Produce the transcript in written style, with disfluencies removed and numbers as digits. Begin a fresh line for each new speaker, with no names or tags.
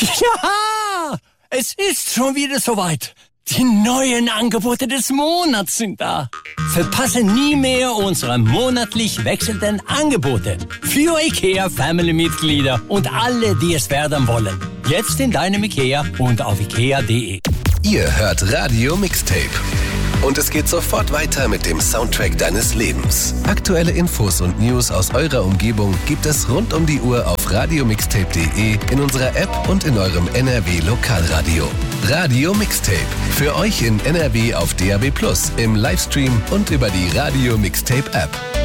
Ja, es ist schon wieder soweit. Die neuen Angebote des Monats sind da. Verpasse nie mehr unsere monatlich wechselnden Angebote für IKEA-Family-Mitglieder und alle, die es werden wollen. Jetzt in deinem IKEA und auf ikea.de.
Ihr hört Radio Mixtape. Und es geht sofort weiter mit dem Soundtrack deines Lebens. Aktuelle Infos und News aus eurer Umgebung gibt es rund um die Uhr auf radiomixtape.de, in unserer App und in eurem NRW Lokalradio. Radio Mixtape. Für euch in NRW auf DAB+, im Livestream und über die Radio Mixtape App.